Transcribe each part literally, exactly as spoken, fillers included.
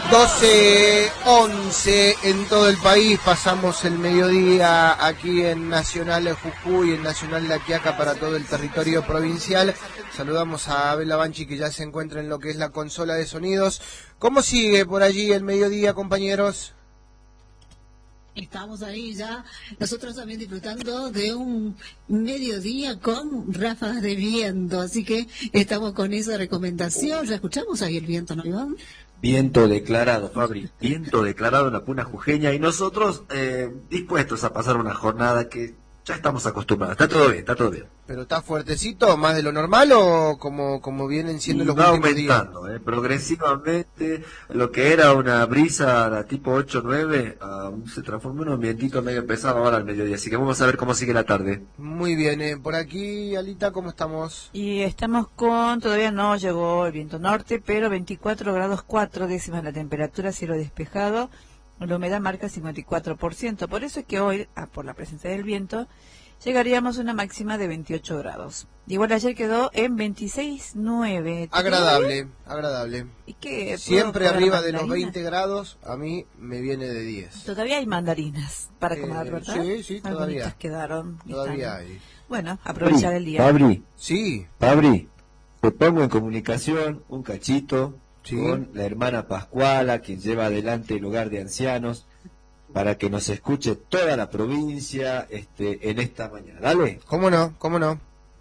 doce once en todo el país, pasamos el mediodía aquí en Nacional Jujuy, en Nacional La Quiaca para todo el territorio provincial. Saludamos a Abel Banchi, que ya se encuentra en lo que es la consola de sonidos. ¿Cómo sigue por allí el mediodía, compañeros? Estamos ahí ya, nosotros también disfrutando de un mediodía con ráfagas de viento, así que estamos con esa recomendación. Ya escuchamos ahí el viento, ¿no, Iván? Viento declarado, Fabri, viento declarado en la Puna Jujeña, y nosotros eh, dispuestos a pasar una jornada que ya estamos acostumbrados. Está todo bien, está todo bien. ¿Pero está fuertecito, más de lo normal, o como, como vienen siendo los va últimos días? aumentando, eh, progresivamente, lo que era una brisa tipo ocho nueve, uh, se transformó en un vientito medio pesado ahora al mediodía, así que vamos a ver cómo sigue la tarde. Muy bien, eh, por aquí, Alita, ¿cómo estamos? Y estamos con, todavía no llegó el viento norte, pero veinticuatro grados cuatro décimas la temperatura, cielo despejado, la humedad marca cincuenta y cuatro por ciento, por eso es que hoy, ah, por la presencia del viento, llegaríamos a una máxima de veintiocho grados. Igual ayer quedó en veintiséis nueve. Agradable, agradable. ¿Y qué? Siempre arriba de los veinte grados, a mí me viene de diez. Todavía hay mandarinas para Eh, comer, ¿verdad? sí, sí, todavía. Algunitas quedaron. Todavía están. hay. Bueno, aprovechar el día. Fabri, Sí, Fabri, te pongo en comunicación un cachito sí. con la hermana Pascuala, quien lleva adelante el hogar de ancianos, para que nos escuche toda la provincia este, en esta mañana. Dale. ¿Cómo no? ¿Cómo no?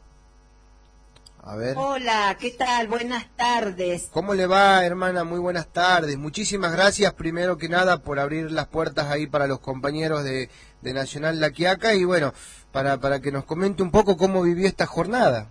A ver. Hola, ¿qué tal? Buenas tardes. ¿Cómo le va, hermana? Muy buenas tardes. Muchísimas gracias, primero que nada, por abrir las puertas ahí para los compañeros de, de Nacional La Quiaca, y bueno, para, para que nos comente un poco cómo vivió esta jornada.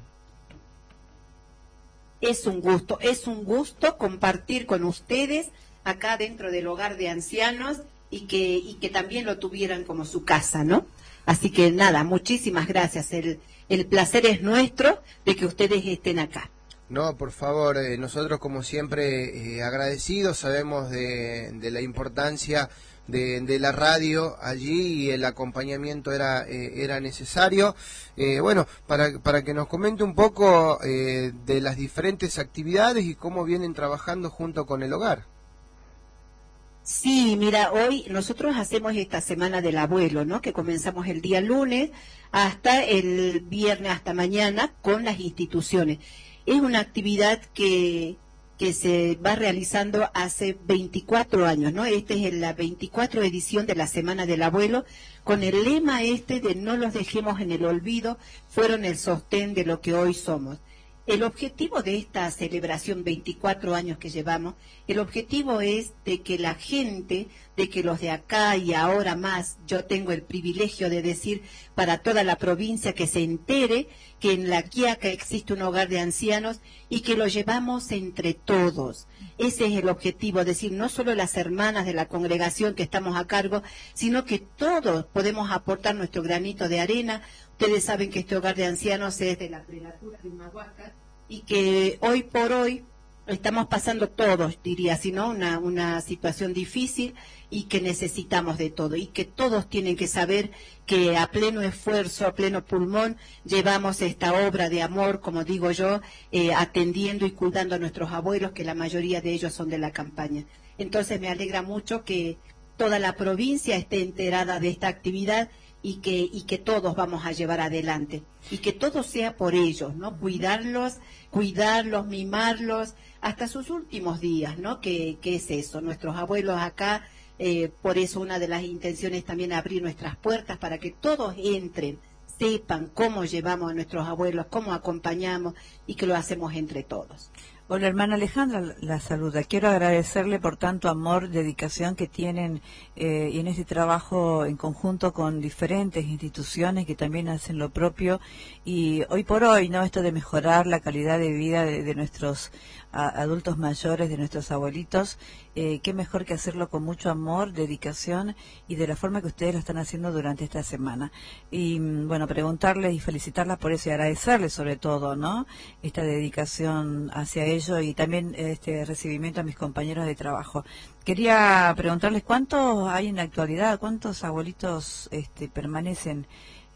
Es un gusto, es un gusto compartir con ustedes acá dentro del hogar de ancianos y que, y que también lo tuvieran como su casa, ¿no? Así que nada, muchísimas gracias. El, el placer es nuestro de que ustedes estén acá. No, por favor, eh, nosotros como siempre eh, agradecidos, sabemos de, de la importancia de, de la radio allí, y el acompañamiento era eh, era necesario. Eh, bueno, para, para que nos comente un poco eh, de las diferentes actividades y cómo vienen trabajando junto con el hogar. Sí, mira, hoy nosotros hacemos esta semana del abuelo, ¿no? Que comenzamos el día lunes hasta el viernes, hasta mañana, con las instituciones. Es una actividad que, que se va realizando hace veinticuatro años, ¿no? Esta es la veinticuatrava edición de la Semana del Abuelo, con el lema este de no los dejemos en el olvido, fueron el sostén de lo que hoy somos. El objetivo de esta celebración, veinticuatro años que llevamos, el objetivo es de que la gente, de que los de acá y ahora más, yo tengo el privilegio de decir para toda la provincia, que se entere que en La Quiaca existe un hogar de ancianos y que lo llevamos entre todos. Ese es el objetivo, es decir, no solo las hermanas de la congregación que estamos a cargo, sino que todos podemos aportar nuestro granito de arena. Ustedes saben que este hogar de ancianos es de la prelatura de Humahuaca y que hoy por hoy estamos pasando todos, diría, sino una, una situación difícil, y que necesitamos de todo, y que todos tienen que saber que a pleno esfuerzo, a pleno pulmón, llevamos esta obra de amor, como digo yo, eh, atendiendo y cuidando a nuestros abuelos, que la mayoría de ellos son de la campaña. Entonces me alegra mucho que toda la provincia esté enterada de esta actividad, y que, y que todos vamos a llevar adelante, y que todo sea por ellos, ¿no? Cuidarlos, cuidarlos, mimarlos, hasta sus últimos días, ¿no? Que, que es eso, nuestros abuelos acá, eh, por eso una de las intenciones también es abrir nuestras puertas para que todos entren, sepan cómo llevamos a nuestros abuelos, cómo acompañamos, y que lo hacemos entre todos. Hola, hermana Alejandra, la saluda. Quiero agradecerle por tanto amor, dedicación que tienen eh, y en este trabajo en conjunto con diferentes instituciones que también hacen lo propio. Y hoy por hoy, ¿no? Esto de mejorar la calidad de vida de, de nuestros a, adultos mayores, de nuestros abuelitos, eh, qué mejor que hacerlo con mucho amor, dedicación y de la forma que ustedes lo están haciendo durante esta semana. Y bueno, preguntarles y felicitarlas por eso y agradecerles sobre todo, ¿no? Esta dedicación hacia ello y también este recibimiento a mis compañeros de trabajo. Quería preguntarles cuántos hay en la actualidad, cuántos abuelitos este, permanecen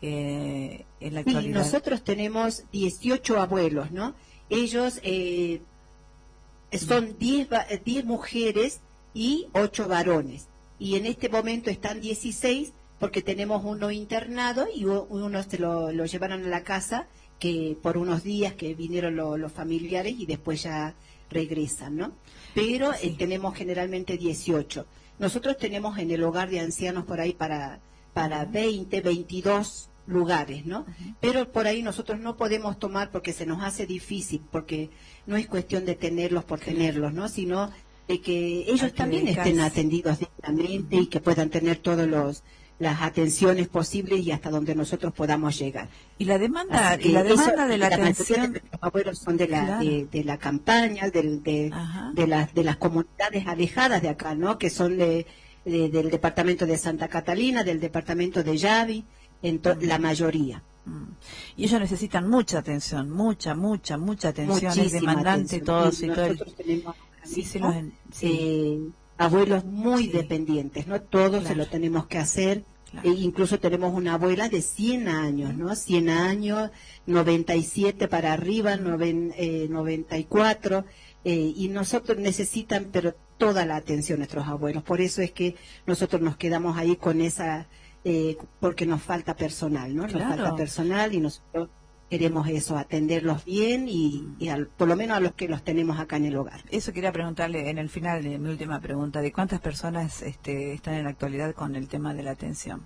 eh, en la actualidad. Sí, nosotros tenemos dieciocho abuelos, ¿no? Ellos eh, son diez mujeres y ocho varones. Y en este momento están dieciséis porque tenemos uno internado y uno se lo, lo llevaron a la casa que por unos días que vinieron lo, los familiares y después ya regresan, ¿no? Pero sí. eh, tenemos generalmente dieciocho. Nosotros tenemos en el hogar de ancianos por ahí para, para veinte, veintidós lugares, ¿no? Uh-huh. Pero por ahí nosotros no podemos tomar porque se nos hace difícil, porque no es cuestión de tenerlos por tenerlos, ¿no? Sino de que ellos también dedicarse. estén atendidos dignamente uh-huh. y que puedan tener todos los las atenciones posibles y hasta donde nosotros podamos llegar. Y la demanda, y la demanda eso, de la, la atención. De los abuelos son de la claro. de, de la campaña, de, de, de las de las comunidades alejadas de acá, ¿no? Que son de, de del departamento de Santa Catalina, del departamento de Yavi, en to, mm. la mayoría. Mm. Y ellos necesitan mucha atención, mucha, mucha, mucha atención. Muchísima es demandante atención. todos y, y todo. Nosotros el... tenemos sí, sí, los en... sí. eh, abuelos muy sí. dependientes, ¿no? Todos claro. se lo tenemos que hacer. Claro. E incluso tenemos una abuela de cien años, ¿no? cien años, noventa y siete para arriba, noven, eh, noventa y cuatro, eh, y nosotros necesitan, pero toda la atención nuestros abuelos. Por eso es que nosotros nos quedamos ahí con esa, eh, porque nos falta personal, ¿no? Nos claro. falta personal y nosotros queremos eso, atenderlos bien y, y al, por lo menos a los que los tenemos acá en el hogar. Eso quería preguntarle en el final de mi última pregunta, ¿de cuántas personas este, están en la actualidad con el tema de la atención?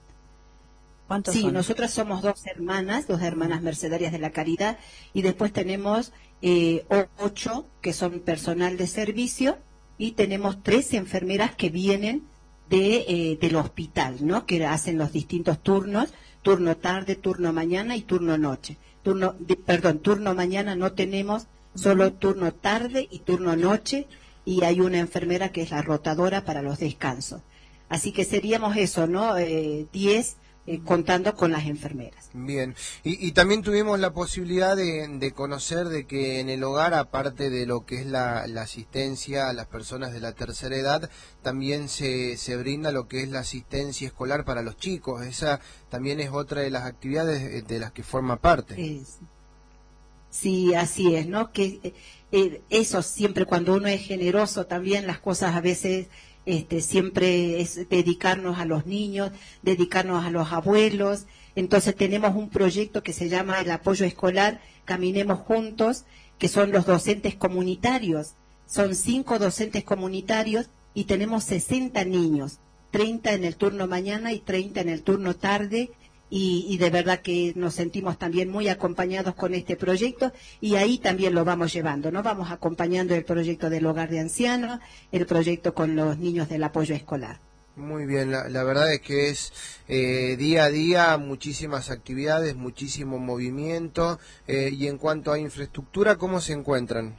¿Cuántos sí, son? Nosotras somos dos hermanas, dos hermanas mercedarias de la caridad, y después tenemos eh, ocho que son personal de servicio y tenemos tres enfermeras que vienen de eh, del hospital, ¿no? Que hacen los distintos turnos, turno tarde, turno mañana y turno noche. Turno, de, perdón, turno mañana no tenemos, solo turno tarde y turno noche, y hay una enfermera que es la rotadora para los descansos. Así que seríamos eso, ¿no? Eh, diez eh, contando con las enfermeras. Bien, y, y también tuvimos la posibilidad de, de conocer de que en el hogar, aparte de lo que es la, la asistencia a las personas de la tercera edad, también se, se brinda lo que es la asistencia escolar para los chicos. Esa también es otra de las actividades de las que forma parte. Es, sí, así es, ¿no? Que eh, eso siempre cuando uno es generoso también las cosas a veces... Este, siempre es dedicarnos a los niños, dedicarnos a los abuelos. Entonces tenemos un proyecto que se llama el apoyo escolar Caminemos Juntos, que son los docentes comunitarios. Son cinco docentes comunitarios y tenemos sesenta niños, treinta en el turno mañana y treinta en el turno tarde. Y, y de verdad que nos sentimos también muy acompañados con este proyecto y ahí también lo vamos llevando, ¿no? Vamos acompañando el proyecto del hogar de ancianos, el proyecto con los niños del apoyo escolar. Muy bien, la, la verdad es que es eh, día a día muchísimas actividades, muchísimo movimiento eh, y en cuanto a infraestructura, ¿cómo se encuentran?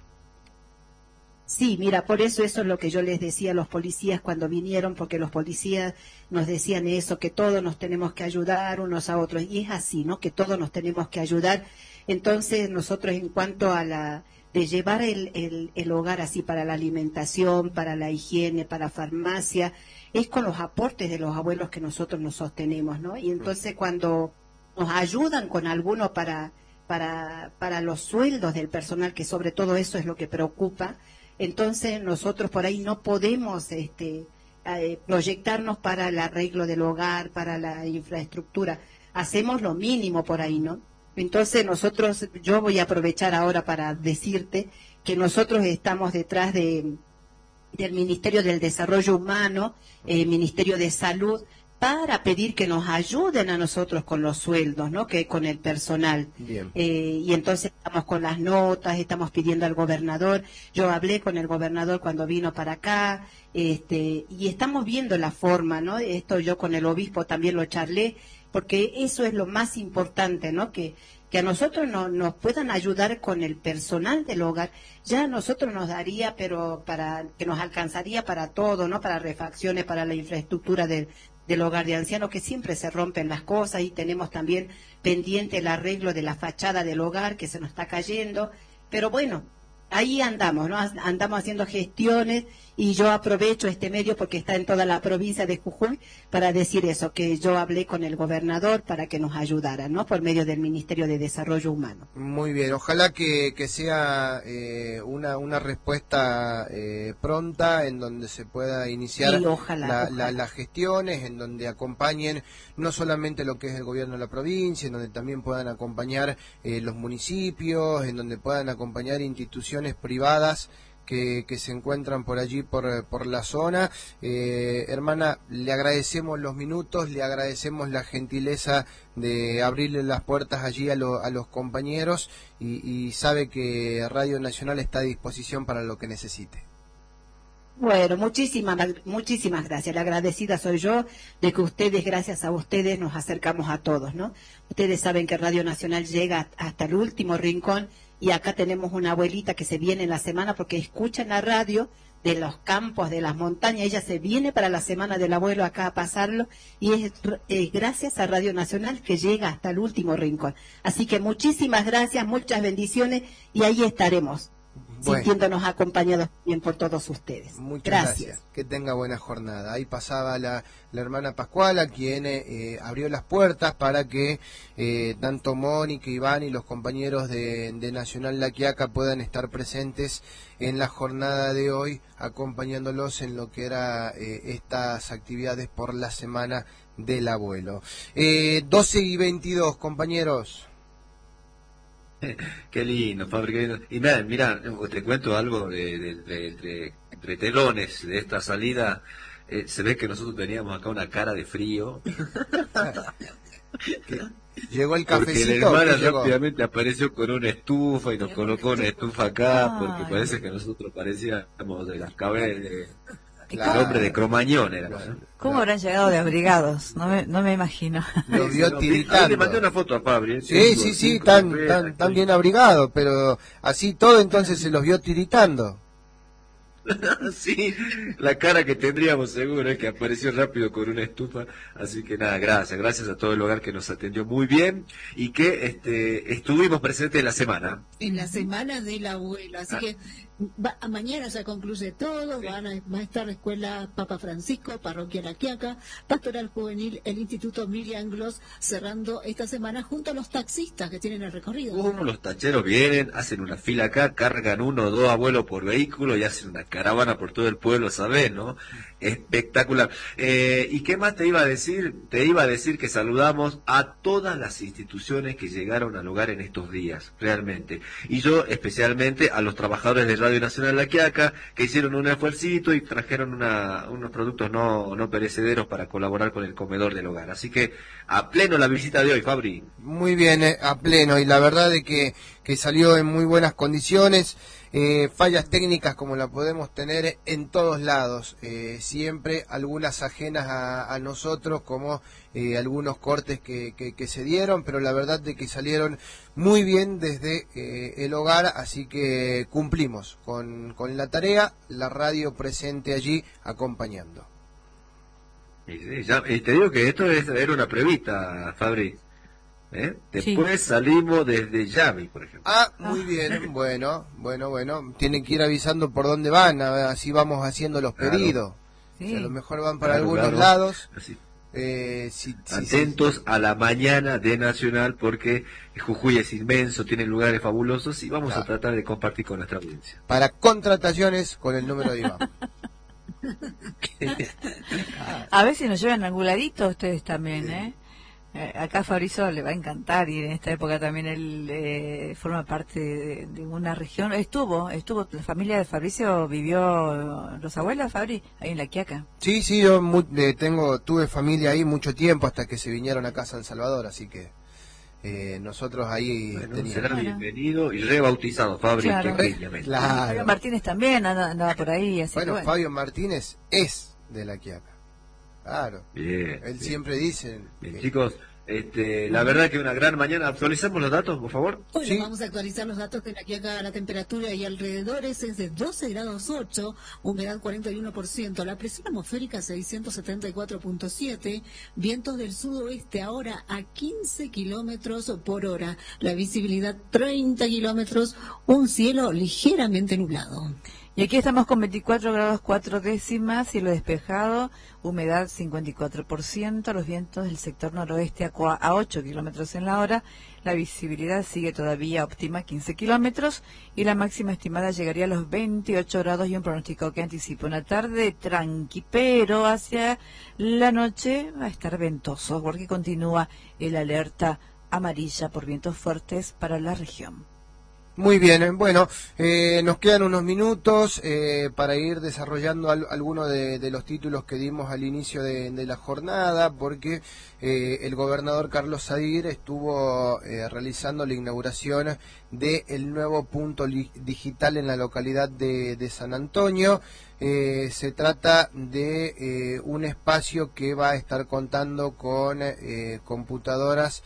Sí, mira, por eso eso es lo que yo les decía a los policías cuando vinieron, porque los policías nos decían eso, que todos nos tenemos que ayudar unos a otros, y es así, ¿no? Que todos nos tenemos que ayudar. Entonces nosotros en cuanto a la de llevar el, el, el hogar así para la alimentación, para la higiene, para farmacia, es con los aportes de los abuelos que nosotros nos sostenemos, ¿no? Y entonces cuando nos ayudan con alguno para, para, para los sueldos del personal, que sobre todo eso es lo que preocupa, entonces nosotros por ahí no podemos este, eh, proyectarnos para el arreglo del hogar, para la infraestructura. Hacemos lo mínimo por ahí, ¿no? Entonces nosotros, yo voy a aprovechar ahora para decirte que nosotros estamos detrás de, del Ministerio del Desarrollo Humano, eh, Ministerio de Salud, para pedir que nos ayuden a nosotros con los sueldos, ¿no? Que con el personal. Bien. Eh, y entonces estamos con las notas, estamos pidiendo al gobernador. Yo hablé con el gobernador cuando vino para acá, este, y estamos viendo la forma, ¿no? Esto yo con el obispo también lo charlé, porque eso es lo más importante, ¿no? Que, que a nosotros no, nos puedan ayudar con el personal del hogar. Ya a nosotros nos daría, pero para que nos alcanzaría para todo, ¿no? Para refacciones, para la infraestructura del del hogar de ancianos, que siempre se rompen las cosas, y tenemos también pendiente el arreglo de la fachada del hogar que se nos está cayendo, pero bueno, ahí andamos, ¿no? Andamos haciendo gestiones y yo aprovecho este medio porque está en toda la provincia de Jujuy para decir eso, que yo hablé con el gobernador para que nos ayudara, ¿no? Por medio del Ministerio de Desarrollo Humano. Muy bien, ojalá que, que sea eh, una, una respuesta eh, pronta en donde se pueda iniciar Sí, ojalá, la, ojalá. la- las gestiones, en donde acompañen no solamente lo que es el gobierno de la provincia, en donde también puedan acompañar eh, los municipios, en donde puedan acompañar instituciones privadas que, que se encuentran por allí, por, por la zona. Eh, hermana, le agradecemos los minutos, le agradecemos la gentileza de abrirle las puertas allí a, lo- a los compañeros y, y sabe que Radio Nacional está a disposición para lo que necesite. Bueno, muchísimas, muchísimas gracias. La agradecida soy yo de que ustedes, gracias a ustedes, nos acercamos a todos, ¿no? Ustedes saben que Radio Nacional llega hasta el último rincón y acá tenemos una abuelita que se viene en la semana porque escucha en la radio de los campos, de las montañas. Ella se viene para la Semana del Abuelo acá a pasarlo y es, es gracias a Radio Nacional que llega hasta el último rincón. Así que muchísimas gracias, muchas bendiciones y ahí estaremos. Bueno. Sintiéndonos acompañados bien por todos ustedes. Muchas gracias. gracias. Que tenga buena jornada. Ahí pasaba la, la hermana Pascuala, quien eh, abrió las puertas para que eh, tanto Mónica, Iván y los compañeros de, de Nacional La Quiaca puedan estar presentes en la jornada de hoy, acompañándolos en lo que era eh, estas actividades por la Semana del Abuelo. Eh, doce y veintidós, compañeros. Qué lindo, Fabri, qué lindo. Y mira, mira, te cuento algo de, de- de- entre, entre telones de esta salida. Eh, se ve que nosotros teníamos acá una cara de frío. Llegó el Porque cafecito. la hermana ¿qué llegó? rápidamente apareció con una estufa y nos colocó una estufa acá, porque Ay. parece que nosotros parecíamos de las cabezas de Claro. el hombre de Cromañón era. ¿no? ¿Cómo habrán llegado de abrigados? No me, no me imagino. Lo vio Ahí le tiritando. mandé una foto a Fabri. ¿eh? Sí, Cinco- sí, sí, cinco tan, camperas, tan, tan bien abrigado, pero así todo entonces se los vio tiritando. Sí, la cara que tendríamos seguro es que apareció rápido con una estufa, así que nada, gracias, gracias a todo el hogar que nos atendió muy bien y que este estuvimos presentes en la semana. En la Semana del Abuelo, Ah. así que va- mañana ya concluye todo, van a, va a estar la Escuela Papa Francisco, Parroquia La Quiaca, Pastoral Juvenil, el Instituto Miriam Gloss, cerrando esta semana junto a los taxistas que tienen el recorrido. Uh, los tacheros vienen, hacen una fila acá, cargan uno o dos abuelos por vehículo y hacen una caravana por todo el pueblo, ¿sabes? ¿No? Espectacular. Eh, ¿Y qué más te iba a decir? Te iba a decir que saludamos a todas las instituciones que llegaron al hogar en estos días, realmente. Y yo especialmente a los trabajadores de Radio Nacional La Quiaca, que hicieron un esfuercito y trajeron una, unos productos no, no perecederos para colaborar con el comedor del hogar. Así que a pleno la visita de hoy, Fabri. Muy bien, eh, a pleno, y la verdad de que, que salió en muy buenas condiciones. Eh, fallas técnicas como la podemos tener en todos lados, eh, siempre algunas ajenas a, a nosotros, como eh, algunos cortes que, que, que se dieron, pero la verdad de que salieron muy bien desde eh, el hogar, así que cumplimos con, con la tarea, la radio presente allí acompañando. Y, sí, ya- y te digo que esto es, era una pruebita, Fabri. ¿Eh? Después salimos desde Yami, por ejemplo. Ah, muy bien, bueno, bueno, bueno, tienen que ir avisando por dónde van, a ver, así vamos haciendo los Claro. pedidos. Sí. Si a lo mejor van para Claro, algunos claro. lados. Así. Eh, si, si- Atentos a la mañana de Nacional porque Jujuy es inmenso, tiene lugares fabulosos y vamos Claro. a tratar de compartir con nuestra audiencia. para contrataciones con el número de Iván. A ver si nos llevan algún ladito ustedes también, ¿eh? Eh, Acá a Fabrizio le va a encantar y en esta época también él eh, forma parte de, de una región. Estuvo, estuvo, la familia de Fabricio vivió, los abuelos, Fabri, ahí en La Quiaca. Sí, sí, yo mu- eh, tengo, tuve familia ahí mucho tiempo hasta que se vinieron acá a San Salvador, así que eh, nosotros ahí Bueno, teníamos. será Bueno. bienvenido y rebautizado, Fabri, Claro. pequeñamente. Claro. Fabio Martínez también anda- andaba por ahí, así Bueno, que bueno. Fabio Martínez es de La Quiaca. Claro. Bien. Él bien. siempre dice Bien, que- chicos, Este, la verdad que una gran mañana. ¿Actualizamos los datos, por favor? Bueno, Sí. vamos a actualizar los datos de la Quiaca. La temperatura y alrededores es de doce grados ocho, humedad cuarenta y uno por ciento, la presión atmosférica seiscientos setenta y cuatro punto siete, vientos del sudoeste ahora a quince kilómetros por hora, la visibilidad treinta kilómetros, un cielo ligeramente nublado. Y aquí estamos con veinticuatro grados cuatro décimas, cielo despejado, humedad cincuenta y cuatro por ciento, los vientos del sector noroeste a, cua- a ocho kilómetros en la hora, la visibilidad sigue todavía óptima, quince kilómetros, y la máxima estimada llegaría a los veintiocho grados y un pronóstico que anticipa una tarde tranqui, pero hacia la noche va a estar ventoso, porque continúa el alerta amarilla por vientos fuertes para la región. Muy bien, eh, bueno, eh, nos quedan unos minutos eh, para ir desarrollando al, algunos de, de los títulos que dimos al inicio de, de la jornada, porque eh, el gobernador Carlos Sadir estuvo eh, realizando la inauguración del nuevo punto li- digital en la localidad de, de San Antonio. Eh, se trata de eh, un espacio que va a estar contando con eh, computadoras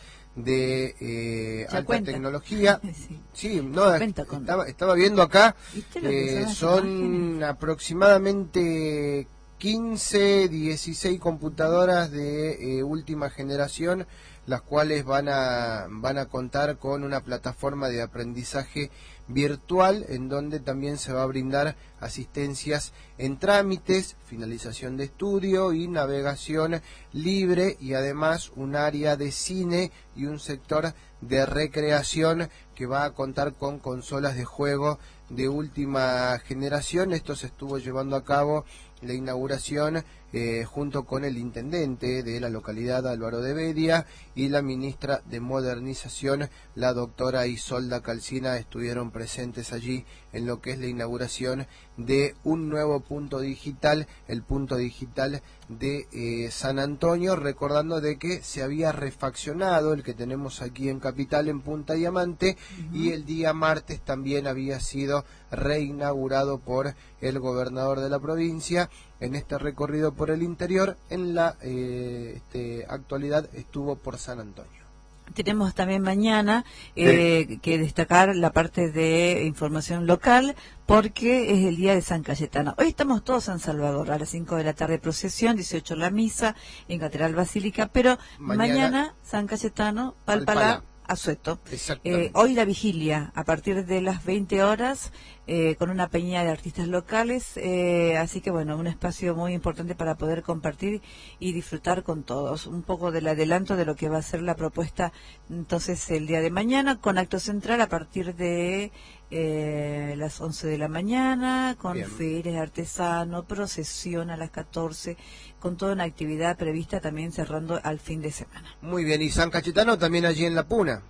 de eh, alta cuenta. tecnología. Sí. Sí, no, Cuenta con- estaba, estaba viendo acá, ¿Viste lo que eh, son las son imágenes? aproximadamente quince, dieciséis computadoras de eh, última generación, las cuales van a, van a contar con una plataforma de aprendizaje virtual, en donde también se va a brindar asistencias en trámites, finalización de estudio y navegación libre, y además un área de cine y un sector de recreación que va a contar con consolas de juego de última generación. Esto se estuvo llevando a cabo la inauguración eh, junto con el intendente de la localidad, Álvaro de Bedia, y la ministra de Modernización, la doctora Isolda Calcina, estuvieron presentes allí en lo que es la inauguración de un nuevo punto digital, el punto digital de eh, San Antonio, recordando de que se había refaccionado el que tenemos aquí en Capital, en Punta Diamante, uh-huh. y el día martes también había sido reinaugurado por el gobernador de la provincia. En este recorrido por el interior, en la eh, este, actualidad estuvo por San Antonio. Tenemos también mañana eh, sí. que destacar la parte de información local, porque es el día de San Cayetano. Hoy estamos todos en San Salvador, a las cinco de la tarde procesión, dieciocho la misa en Catedral Basílica, pero mañana, mañana San Cayetano, Palpalá, Asueto. Eh, hoy la vigilia, a partir de las veinte horas, eh, con una peña de artistas locales, eh, así que bueno, un espacio muy importante para poder compartir y disfrutar con todos. Un poco del adelanto de lo que va a ser la propuesta entonces el día de mañana, con acto central a partir de eh, las once de la mañana, con Bien. ferias de artesano, procesión a las catorce, con toda una actividad prevista también cerrando al fin de semana. Muy bien, y San Cayetano también allí en La Puna.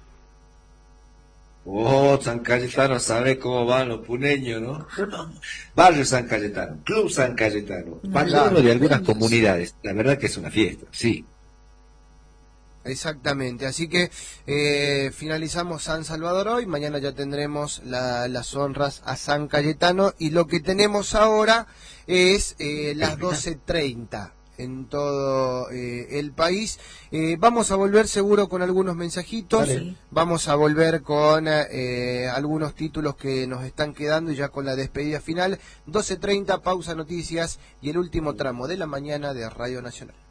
Oh, San Cayetano, ¿sabe cómo van los puneños, no? Barrio San Cayetano, Club San Cayetano, patrono de algunas comunidades. La verdad que es una fiesta, sí. Exactamente, así que eh, finalizamos San Salvador hoy, mañana ya tendremos la, las honras a San Cayetano, y lo que tenemos ahora es eh, las doce treinta en todo eh, el país. Eh, vamos a volver seguro con algunos mensajitos, vale. Vamos a volver con eh, algunos títulos que nos están quedando, y ya con la despedida final. Doce treinta, pausa, noticias y el último tramo de la mañana de Radio Nacional.